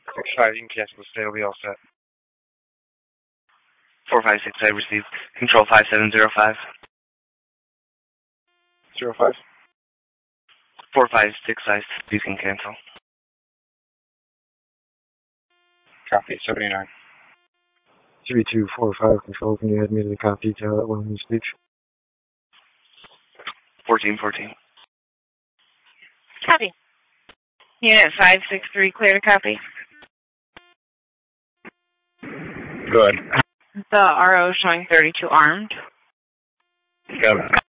6-5, you can cancel the stay, it'll be all set. 456, I received. Control 5705. 05? 456, you can cancel. Copy, 79. 3245, Control, can you add me to the cop detail at Williams Beach? 1414. Copy. Unit 563, clear to copy. Good. The RO showing 32 armed. Got it.